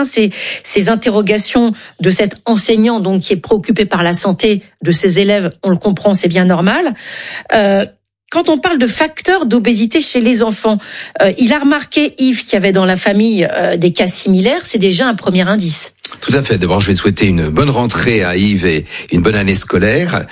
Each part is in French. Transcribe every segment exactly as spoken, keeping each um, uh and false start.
hein, ces, ces interrogations de cet enseignant donc qui est préoccupé par la santé de ses élèves. On le comprend, c'est bien normal. Euh, Quand on parle de facteurs d'obésité chez les enfants, euh, il a remarqué, Yves, qu'il y avait dans la famille euh, des cas similaires. C'est déjà un premier indice. Tout à fait. D'abord, je vais souhaiter une bonne rentrée à Yves et une bonne année scolaire.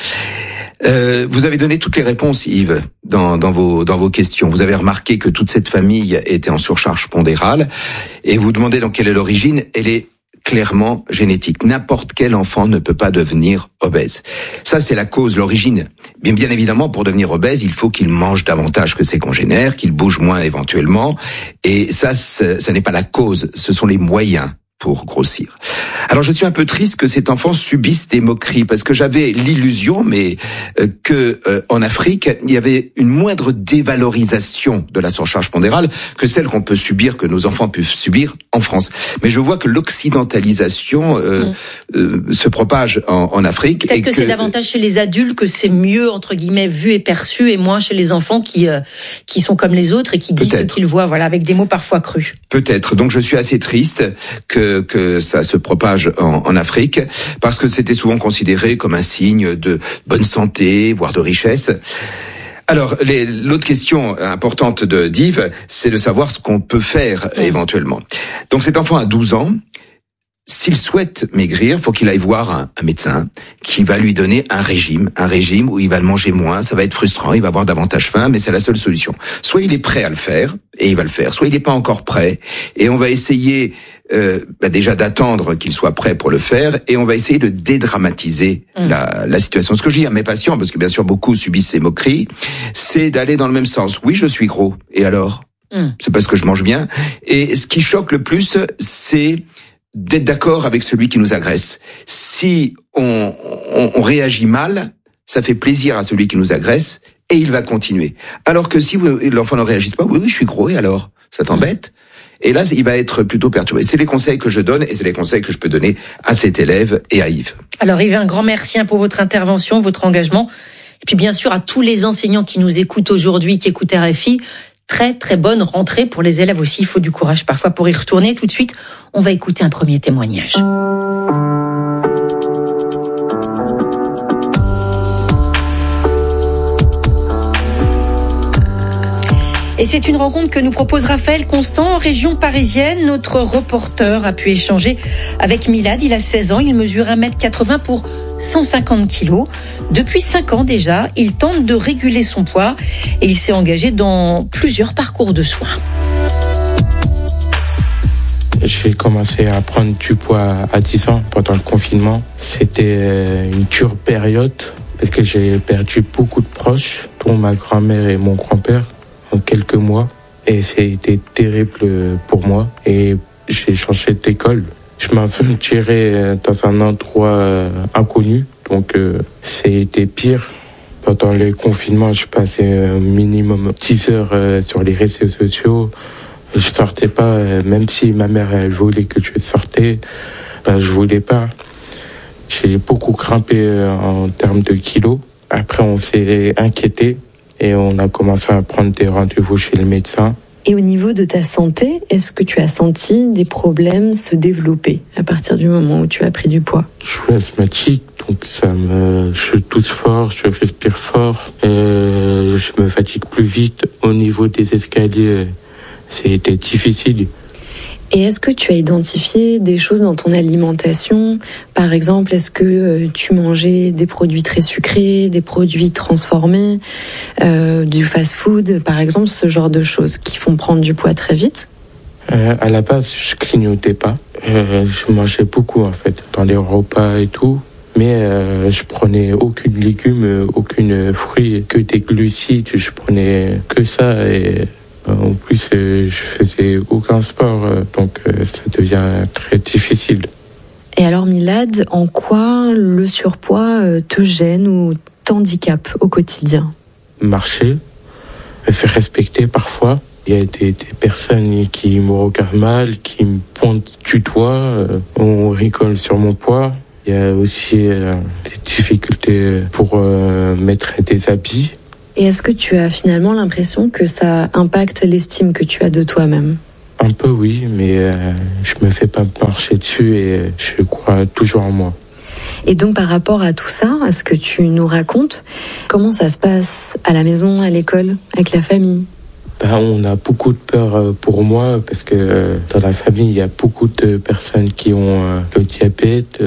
Euh, vous avez donné toutes les réponses, Yves, dans, dans vos dans vos questions. Vous avez remarqué que toute cette famille était en surcharge pondérale, et vous demandez donc quelle est l'origine. Elle est clairement génétique. N'importe quel enfant ne peut pas devenir obèse. Ça, c'est la cause, l'origine. Bien, bien évidemment, pour devenir obèse, il faut qu'il mange davantage que ses congénères, qu'il bouge moins éventuellement. Et ça, ça n'est pas la cause, ce sont les moyens pour grossir. Alors je suis un peu triste que cet enfant subisse des moqueries, parce que j'avais l'illusion, mais euh, que euh, en Afrique il y avait une moindre dévalorisation de la surcharge pondérale que celle qu'on peut subir, que nos enfants peuvent subir en France. Mais je vois que l'occidentalisation euh, mmh. euh, se propage en, en Afrique. Peut-être et que, que c'est davantage chez les adultes que c'est mieux entre guillemets vu et perçu, et moins chez les enfants qui euh, qui sont comme les autres et qui disent Peut-être. ce qu'ils voient, voilà, avec des mots parfois crus. Peut-être. Donc je suis assez triste que que ça se propage en, en Afrique, parce que c'était souvent considéré comme un signe de bonne santé, voire de richesse. Alors, les, l'autre question importante de d'Yves, c'est de savoir ce qu'on peut faire mmh. éventuellement. Donc cet enfant a douze ans. S'il souhaite maigrir, faut qu'il aille voir un, un médecin qui va lui donner un régime, un régime où il va le manger moins. Ça va être frustrant, il va avoir davantage faim, mais c'est la seule solution. Soit il est prêt à le faire, et il va le faire, soit il n'est pas encore prêt, et on va essayer euh, bah déjà d'attendre qu'il soit prêt pour le faire, et on va essayer de dédramatiser mmh. la, la situation. Ce que je dis à mes patients, parce que bien sûr beaucoup subissent ces moqueries, c'est d'aller dans le même sens. Oui, je suis gros, et alors mmh. C'est parce que je mange bien. Et ce qui choque le plus, c'est d'être d'accord avec celui qui nous agresse. Si on, on, on réagit mal, ça fait plaisir à celui qui nous agresse, et il va continuer. Alors que si vous, l'enfant ne réagit pas, oui, oui, je suis gros, et alors ça t'embête ? Et là, il va être plutôt perturbé. C'est les conseils que je donne, et c'est les conseils que je peux donner à cet élève et à Yves. Alors Yves, un grand merci pour votre intervention, votre engagement, et puis bien sûr à tous les enseignants qui nous écoutent aujourd'hui, qui écoutent R F I. Très très bonne rentrée pour les élèves aussi, il faut du courage parfois pour y retourner. Tout de suite, on va écouter un premier témoignage. Et c'est une rencontre que nous propose Raphaël Constant en région parisienne. Notre reporter a pu échanger avec Milad, il a seize ans, il mesure un mètre quatre-vingts pour cent cinquante kilos. Depuis cinq ans déjà, il tente de réguler son poids et il s'est engagé dans plusieurs parcours de soins. J'ai commencé à prendre du poids à dix ans pendant le confinement. C'était une dure période parce que j'ai perdu beaucoup de proches, dont ma grand-mère et mon grand-père, en quelques mois. Et c'était terrible pour moi. Et j'ai changé d'école. Je m'aventurais dans un endroit inconnu, donc euh, c'était pire. Pendant le confinement, je passais un minimum dix heures euh, sur les réseaux sociaux. Je sortais pas, euh, même si ma mère elle voulait que je sortais, ben, je voulais pas. J'ai beaucoup grimpé euh, en termes de kilos. Après, on s'est inquiété et on a commencé à prendre des rendez-vous chez le médecin. Et au niveau de ta santé, est-ce que tu as senti des problèmes se développer à partir du moment où tu as pris du poids ? Je suis asthmatique, donc ça me, je tousse fort, je respire fort, euh, je me fatigue plus vite. Au niveau des escaliers, c'était difficile. Et est-ce que tu as identifié des choses dans ton alimentation ? Par exemple, est-ce que tu mangeais des produits très sucrés, des produits transformés, euh, du fast-food, par exemple, ce genre de choses qui font prendre du poids très vite ? euh, À la base, je clignotais pas. Euh, je mangeais beaucoup, en fait, dans les repas et tout. Mais euh, je prenais aucune légume, aucune fruit, que des glucides. Je prenais que ça et... En plus, je faisais aucun sport, donc ça devient très difficile. Et alors, Milad, en quoi le surpoids te gêne ou t'handicape au quotidien ? Marcher, me faire respecter parfois. Il y a des, des personnes qui me regardent mal, qui me pointent du doigt, on rigole sur mon poids. Il y a aussi euh, des difficultés pour euh, mettre des habits. Et est-ce que tu as finalement l'impression que ça impacte l'estime que tu as de toi-même ? Un peu oui, mais euh, je me fais pas marcher dessus et je crois toujours en moi. Et donc par rapport à tout ça, à ce que tu nous racontes, comment ça se passe à la maison, à l'école, avec la famille ? Ben, on a beaucoup de peur pour moi parce que dans la famille, il y a beaucoup de personnes qui ont le diabète.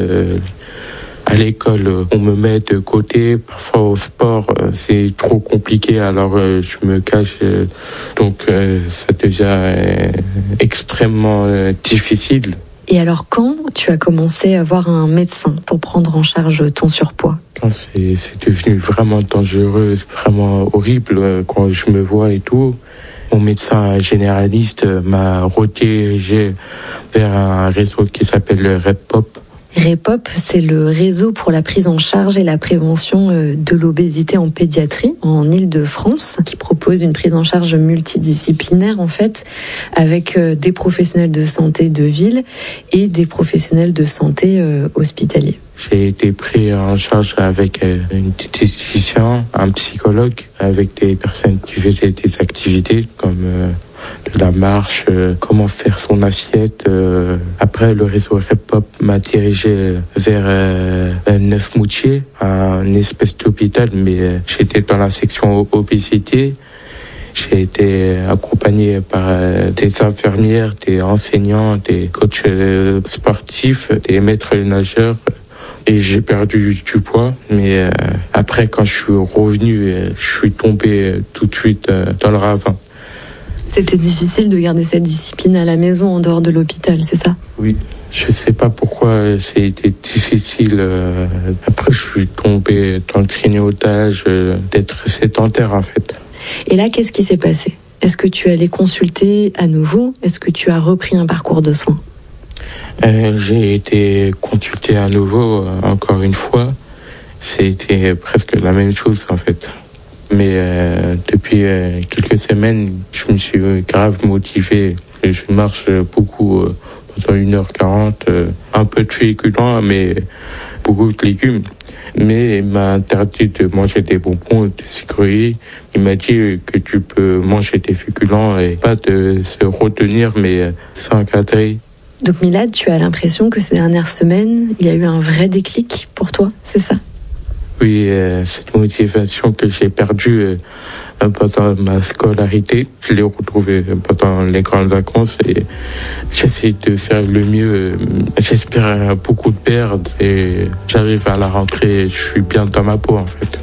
À l'école, on me met de côté. Parfois au sport, c'est trop compliqué, alors je me cache. Donc ça devient extrêmement difficile. Et alors quand tu as commencé à voir un médecin pour prendre en charge ton surpoids ? C'est, c'est devenu vraiment dangereux, vraiment horrible quand je me vois et tout. Mon médecin généraliste m'a redirigé vers un réseau qui s'appelle le REPOP. REPOP, c'est le réseau pour la prise en charge et la prévention de l'obésité en pédiatrie en Île-de-France, qui propose une prise en charge multidisciplinaire en fait, avec des professionnels de santé de ville et des professionnels de santé hospitaliers. J'ai été pris en charge avec une diététicienne, un psychologue, avec des personnes qui faisaient des activités comme de la marche, comment faire son assiette. Après, le réseau REPOP m'a dirigé vers Neufmoutier, un espèce d'hôpital, mais j'étais dans la section obésité. J'ai été accompagné par des infirmières, des enseignants, des coachs sportifs, des maîtres nageurs. Et j'ai perdu du poids, mais euh, après quand je suis revenu, je suis tombé tout de suite euh, dans le ravin. C'était difficile de garder cette discipline à la maison en dehors de l'hôpital, c'est ça ? Oui, je sais pas pourquoi c'était difficile. Euh, après je suis tombé dans le grignotage, euh, d'être sédentaire en fait. Et là, qu'est-ce qui s'est passé ? Est-ce que tu es allé consulter à nouveau ? Est-ce que tu as repris un parcours de soins ? Euh, j'ai été consulté à nouveau, euh, encore une fois. C'était presque la même chose, en fait. Mais euh, depuis euh, quelques semaines, je me suis grave motivé. Je marche beaucoup, euh, pendant une heure quarante, euh, un peu de féculents, mais beaucoup de légumes. Mais il m'a interdit de manger des bonbons, des sucreries. Il m'a dit que tu peux manger des féculents et pas de se retenir, mais s'encadrer. Donc Milad, tu as l'impression que ces dernières semaines, il y a eu un vrai déclic pour toi, c'est ça ? Oui, euh, cette motivation que j'ai perdue euh, pendant ma scolarité, je l'ai retrouvée pendant les grandes vacances et j'essaie de faire le mieux. J'espère beaucoup de perdre et j'arrive à la rentrée, je suis bien dans ma peau en fait.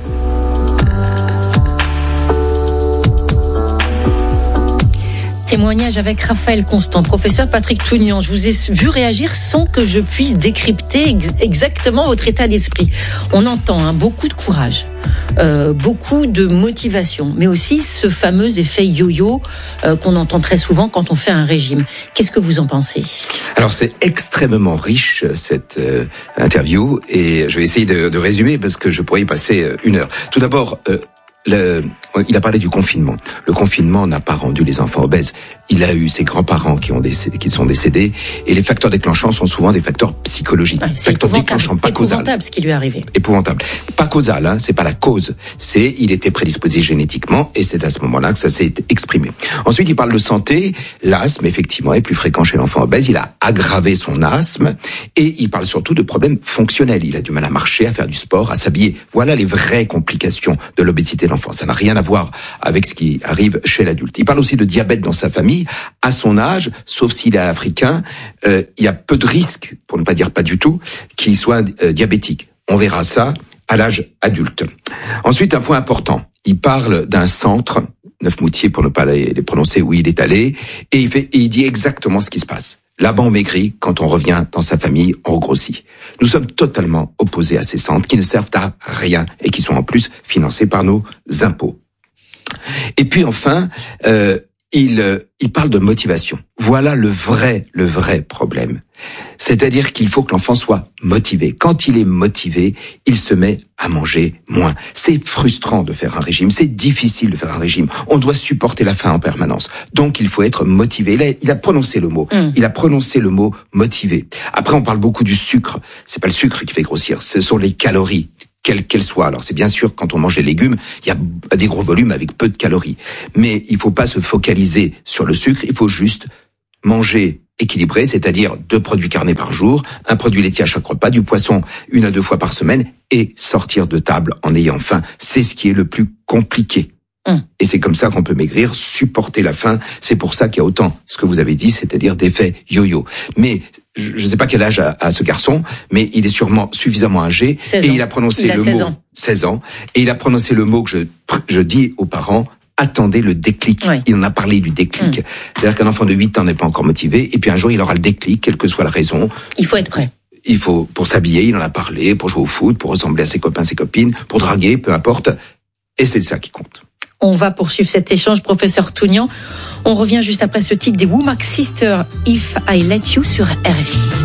Témoignage avec Raphaël Constant. Professeur Patrick Tougnan, je vous ai vu réagir sans que je puisse décrypter ex- exactement votre état d'esprit. On entend hein, beaucoup de courage, euh, beaucoup de motivation, mais aussi ce fameux effet yo-yo euh, qu'on entend très souvent quand on fait un régime. Qu'est-ce que vous en pensez ? Alors c'est extrêmement riche cette euh, interview et je vais essayer de, de résumer parce que je pourrais y passer euh, une heure. Tout d'abord, euh, Le, il a parlé du confinement. Le confinement n'a pas rendu les enfants obèses. Il a eu ses grands-parents qui ont décédé, qui sont décédés, et les facteurs déclenchants sont souvent des facteurs psychologiques. Ouais, c'est facteurs déclenchants, pas causal. Épouvantable ce qui lui est arrivé. Épouvantable. Pas causal, hein, c'est pas la cause. C'est, il était prédisposé génétiquement, et c'est à ce moment-là que ça s'est exprimé. Ensuite, il parle de santé. L'asthme, effectivement, est plus fréquent chez l'enfant obèse. Il a aggravé son asthme, et il parle surtout de problèmes fonctionnels. Il a du mal à marcher, à faire du sport, à s'habiller. Voilà les vraies complications de l'obésité de l'enfant. Ça n'a rien à voir avec ce qui arrive chez l'adulte. Il parle aussi de diabète dans sa famille. À son âge, sauf s'il est africain, euh, il y a peu de risques, pour ne pas dire pas du tout, qu'il soit euh, diabétique. On verra ça à l'âge adulte. Ensuite, un point important. Il parle d'un centre, Neufmoutier pour ne pas les, les prononcer, où il est allé, et il, fait, et il dit exactement ce qui se passe. Là-bas, on maigrit. Quand on revient dans sa famille, on regrossit. Nous sommes totalement opposés à ces centres qui ne servent à rien et qui sont en plus financés par nos impôts. Et puis enfin, euh, il, euh, il parle de motivation. Voilà le vrai, le vrai problème. C'est-à-dire qu'il faut que l'enfant soit motivé. Quand il est motivé, il se met à manger moins. C'est frustrant de faire un régime, c'est difficile de faire un régime. On doit supporter la faim en permanence. Donc il faut être motivé. Il a, il a prononcé le mot. Mm. Il a prononcé le mot motivé. Après, on parle beaucoup du sucre. C'est pas le sucre qui fait grossir, ce sont les calories. Quelle qu'elle soit. Alors c'est bien sûr quand on mange les légumes, il y a des gros volumes avec peu de calories. Mais il faut pas se focaliser sur le sucre, il faut juste manger équilibré, c'est-à-dire deux produits carnés par jour, un produit laitier à chaque repas, du poisson une à deux fois par semaine, et sortir de table en ayant faim. C'est ce qui est le plus compliqué. Hum. Et c'est comme ça qu'on peut maigrir, supporter la faim. C'est pour ça qu'il y a autant, ce que vous avez dit, c'est-à-dire d'effets yo-yo. Mais je ne sais pas quel âge a, a ce garçon, mais il est sûrement suffisamment âgé. seize et ans. il a prononcé il a le seize mot ans. seize ans. Et il a prononcé le mot que je, je dis aux parents. Attendez le déclic. Oui. Il en a parlé du déclic. Mmh. C'est-à-dire qu'un enfant de huit ans n'est pas encore motivé, et puis un jour il aura le déclic, quelle que soit la raison. Il faut être prêt. Il faut, pour s'habiller, il en a parlé, pour jouer au foot, pour ressembler à ses copains, ses copines, pour draguer, peu importe. Et c'est ça qui compte. On va poursuivre cet échange, professeur Tougnan. On revient juste après ce titre des Womack Sisters, If I Let You sur R F I.